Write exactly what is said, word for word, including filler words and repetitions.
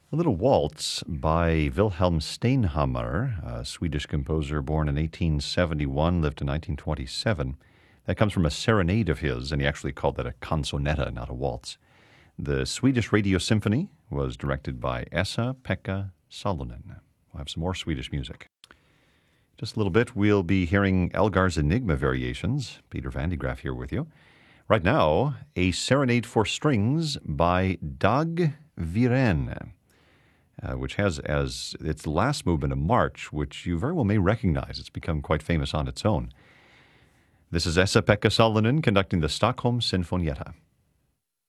A little waltz by Wilhelm Steinhammer, a Swedish composer born in eighteen seventy-one, lived in nineteen twenty-seven. That comes from a serenade of his, and he actually called that a canzonetta, not a waltz. The Swedish Radio Symphony was directed by Esa-Pekka Salonen. We'll have some more Swedish music. Just a little bit, we'll be hearing Elgar's Enigma variations. Peter Van de Graaff here with you. Right now, a serenade for strings by Dag Viren, uh, which has as its last movement a march, which you very well may recognize. It's become quite famous on its own. This is Esa-Pekka Salonen conducting the Stockholm Sinfonietta.